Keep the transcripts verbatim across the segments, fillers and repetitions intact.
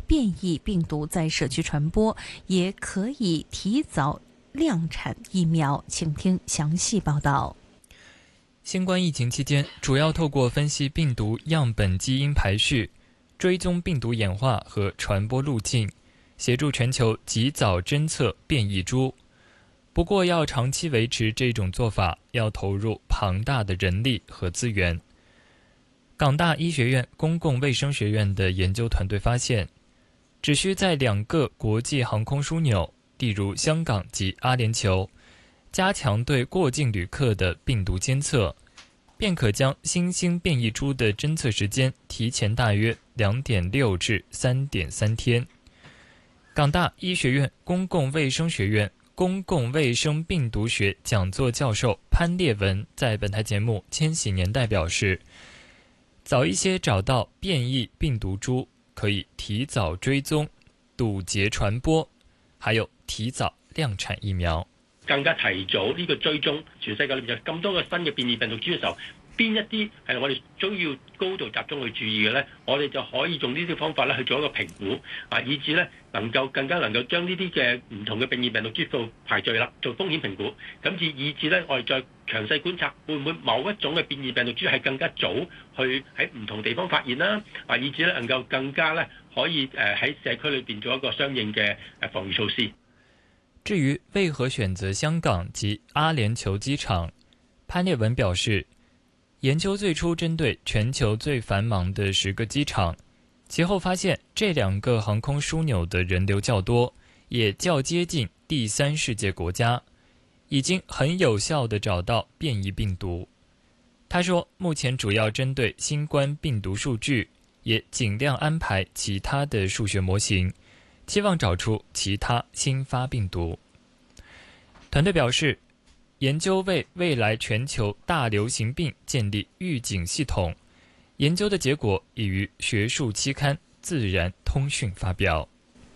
变异病毒在社区传播，也可以提早量产疫苗。请听详细报道。 新冠疫情期间，主要透过分析病毒样本基因排序，追踪病毒演化和传播路径，协助全球及早侦测变异株。不过，要长期维持这种做法，要投入庞大的人力和资源。港大医学院公共卫生学院的研究团队发现，只需在两个国际航空枢纽，例如香港及阿联酋，加强对过境旅客的病毒监测，便可将新兴变异株的侦测时间提前大约 两点六 至 三点三 天。港大医学院公共卫生学院公共卫生病毒学讲座教授潘烈文在本台节目《千禧年代》表示，早一些找到变异病毒株，可以提早追踪、堵截傳播，還有提早量產疫苗。 更加提早呢個追蹤，全世界裏面有咁多個新嘅變異病毒株嘅時候，邊一啲係我哋需要高度集中去注意嘅呢？我哋就可以用呢啲方法咧去做一個評估，啊，以至咧能夠更加能夠將呢啲嘅唔同嘅變異病毒株做排序啦，做風險評估，咁至以至咧我哋再詳細觀察會唔會某一種嘅變異病毒株係更加早去喺唔同地方發現啦，啊，以至咧能夠更加咧可以誒喺社區裏邊做一個相應嘅誒防禦措施。 至於為何選擇香港及阿聯酋機場，潘烈文表示，研究最初針對全球最繁忙的十個機場，其後發現這兩個航空樞紐的人流較多，也較接近第三世界國家，已經很有效地找到變異病毒。他說，目前主要針對新冠病毒數據，也盡量安排其他的數學模型，期望找出其他新發病毒。團隊表示，研究為未來全球大流行病建立預警系統，研究的結果已於學術期刊《自然通訊》發表。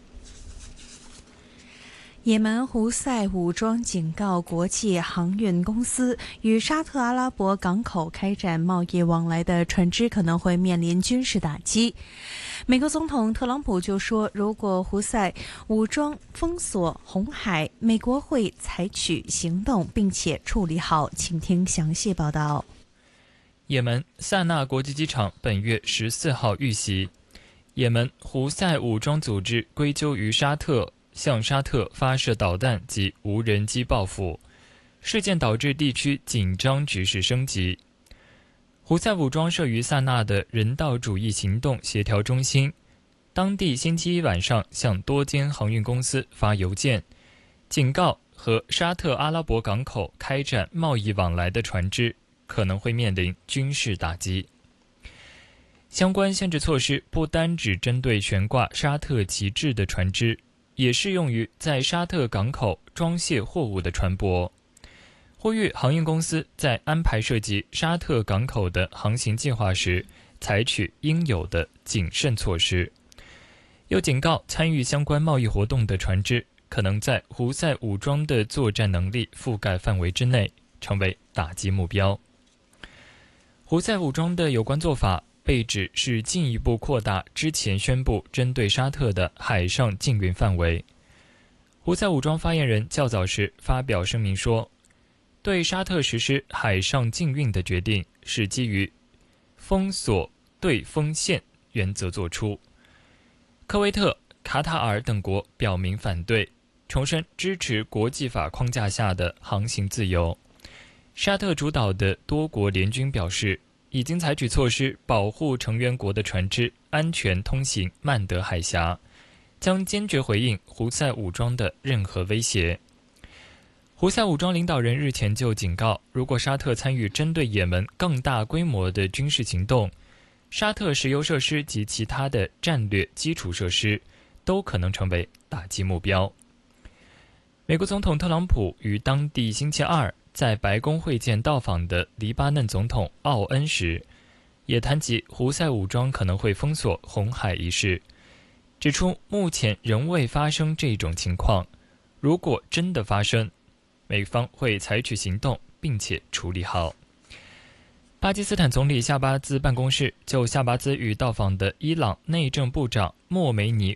也門胡塞武裝警告國際航運公司，與沙特阿拉伯港口開展貿易往來的船隻可能會面臨軍事打擊。美國總統特朗普就說，如果胡塞武裝封鎖紅海，美國會採取行動並且處理好。請聽詳細報道。 也門薩那國際機場本月十四號遇襲，也門胡塞武裝組織歸咎於沙特，向沙特發射導彈及無人機報復，事件導致地區緊張局勢升級。胡塞武裝設於薩那的人道主義行動協調中心，當地星期一晚上向多間航運公司發郵件，警告和沙特阿拉伯港口開展貿易往來的船隻可能會面臨軍事打擊。相關限制措施不單只針對懸掛沙特旗幟的船隻，也適用於在沙特港口裝卸貨物的船舶，呼籲航運公司在安排涉及沙特港口的航行計劃時，採取應有的謹慎措施。又警告參與相關貿易活動的船隻，可能在胡塞武裝的作戰能力覆蓋範圍之內，成為打擊目標。胡塞武裝的有關做法被指是進一步擴大之前宣布針對沙特的海上禁運範圍。胡塞武裝發言人較早時發表聲明說，對沙特實施海上禁運的決定是基於封鎖對風險原則作出。科威特、卡塔爾等國表明反對，重申支持國際法框架下的航行自由。沙特主導的多國聯軍表示，已經採取措施保護成員國的船隻安全通行曼德海峽，將堅決回應胡塞武裝的任何威脅。胡塞武裝領導人日前就警告，如果沙特參與針對也門更大規模的軍事行動，沙特石油設施及其他的戰略基礎設施都可能成為打擊目標。美國總統特朗普於當地星期二在白宮會見到訪的黎巴嫩總統奧恩時，也談及胡塞武裝可能會封鎖紅海一事，指出目前仍未發生這種情況，如果真的發生，美方會採取行動並且處理好。巴基斯坦總理夏巴茲辦公室就夏巴茲與到訪的伊朗內政部長莫梅尼